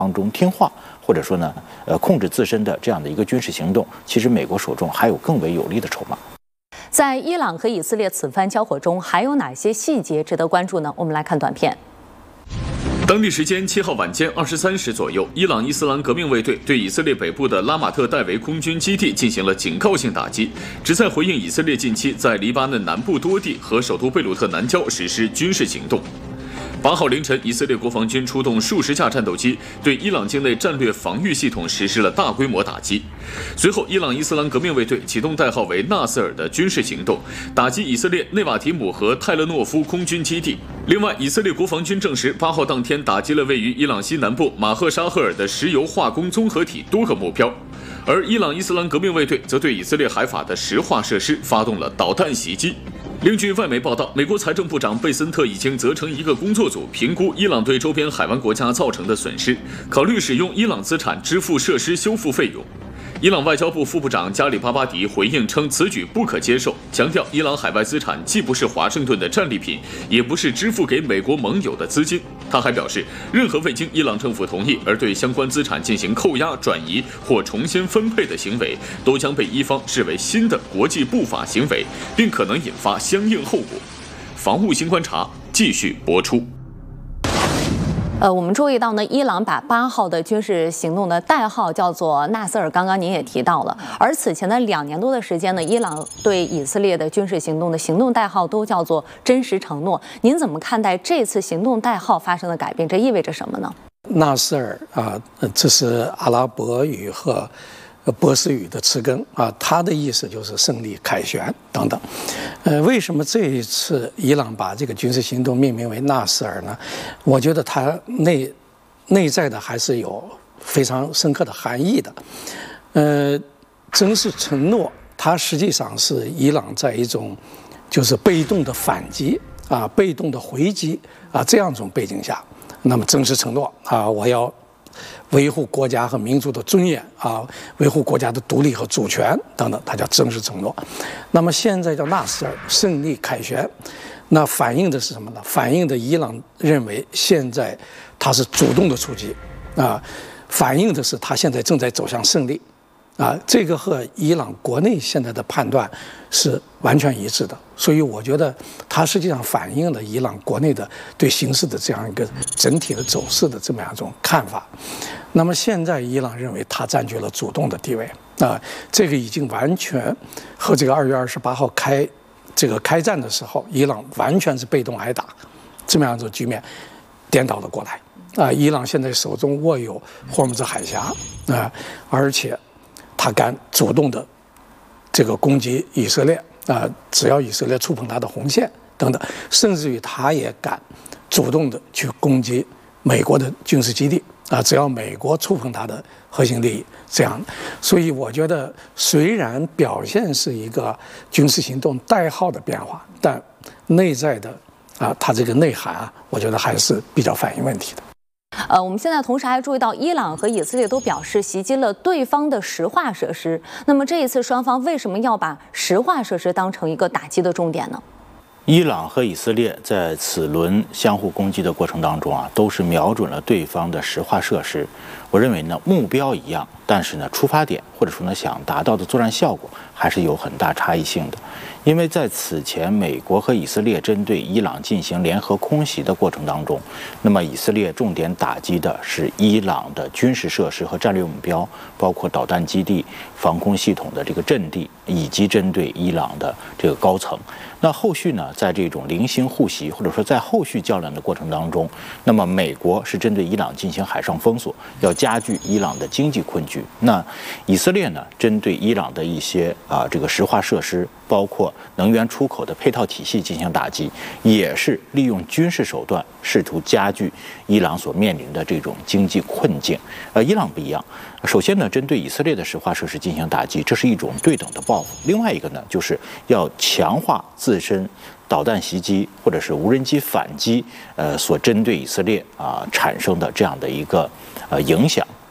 当中听话，或者说呢，控制自身的这样的一个军事行动，其实美国手中还有更为有力的筹码。 在伊朗和以色列此番交火中，还有哪些细节值得关注呢？我们来看短片。 当地时间7号晚间23时左右，伊朗伊斯兰革命卫队对以色列北部的拉马特戴维空军基地进行了警告性打击，旨在回应以色列近期在黎巴嫩南部多地和首都贝鲁特南郊实施军事行动。8号凌晨，以色列国防军出动数十架战斗机，对伊朗境内战略防御系统实施了大规模打击。随后，伊朗伊斯兰革命卫队启动代号为纳瑟尔的军事行动，打击以色列内瓦提姆和泰勒诺夫空军基地。另外，以色列国防军证实，8号当天打击了位于伊朗西南部马赫沙赫尔的石油化工综合体多个目标。而伊朗伊斯兰革命卫队则对以色列海法的石化设施发动了导弹袭击。另据外媒报道，美国财政部长贝森特已经责成一个工作组评估伊朗对周边海湾国家造成的损失，考虑使用伊朗资产支付设施修复费用。伊朗外交部副部长加里巴巴迪回应称，此举不可接受，强调伊朗海外资产既不是华盛顿的战利品，也不是支付给美国盟友的资金。他还表示，任何未经伊朗政府同意而对相关资产进行扣押、转移或重新分配的行为，都将被伊方视为新的国际不法行为，并可能引发相应后果。防务新观察继续播出。 我们注意到呢，伊朗把8号的军事行动的代号叫做纳瑟尔，刚刚您也提到了。而此前的2年多的时间呢，伊朗对以色列的军事行动的行动代号都叫做真实承诺。您怎么看待这次行动代号发生的改变？这意味着什么呢？ 纳瑟尔这是阿拉伯语和波斯语的词根它的意思就是胜利、凯旋等等。为什么这一次伊朗把这个军事行动命名为纳瑟尔呢？我觉得它内在的还是有非常深刻的含义的。真实承诺，它实际上是伊朗在一种就是被动的反击被动的回击这样一种背景下，那么真实承诺我要维护国家和民族的尊严维护国家的独立和主权等等，它叫真实承诺。那么现在叫纳瑟尔，胜利凯旋，那反映的是什么呢？反映的伊朗认为现在它是主动的出击反映的是它现在正在走向胜利这个和伊朗国内现在的判断是完全一致的，所以我觉得它实际上反映了伊朗国内的对形势的这样一个整体的走势的这么样一种看法。那么现在伊朗认为它占据了主动的地位这个已经完全和这个2月28号开战的时候，伊朗完全是被动挨打这么样一种局面颠倒了过来伊朗现在手中握有霍尔木兹海峡而且他敢主动的这个攻击以色列只要以色列触碰他的红线等等，甚至于他也敢主动的去攻击美国的军事基地只要美国触碰他的核心利益这样。所以我觉得虽然表现是一个军事行动代号的变化，但内在的它这个内涵我觉得还是比较反映问题的。 我们现在同时还注意到，伊朗和以色列都表示袭击了对方的石化设施。那么这一次双方为什么要把石化设施当成一个打击的重点呢？ 伊朗和以色列在此轮相互攻击的过程当中都是瞄准了对方的石化设施。我认为呢，目标一样，但是呢，出发点或者说呢，想达到的作战效果还是有很大差异性的。因为在此前美国和以色列针对伊朗进行联合空袭的过程当中，那么以色列重点打击的是伊朗的军事设施和战略目标，包括导弹基地、防空系统的这个阵地，以及针对伊朗的这个高层。那后续呢，在这种零星互袭或者说在后续较量的过程当中，那么美国是针对伊朗进行海上封锁，要加剧伊朗的经济困局。那以色列呢，针对伊朗的一些这个石化设施，包括能源出口的配套体系进行打击，也是利用军事手段试图加剧伊朗所面临的这种经济困境。伊朗不一样，首先呢，针对以色列的石化设施进行打击，这是一种对等的报复。另外一个呢，就是要强化自身导弹袭击或者是无人机反击所针对以色列产生的这样的一个影响。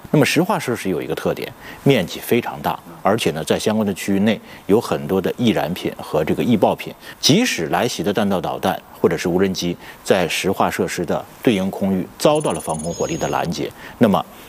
那么石化设施有一个特点，面积非常大，而且呢，在相关的区域内有很多的易燃品和这个易爆品。即使来袭的弹道导弹或者是无人机在石化设施的对应空域遭到了防空火力的拦截，那么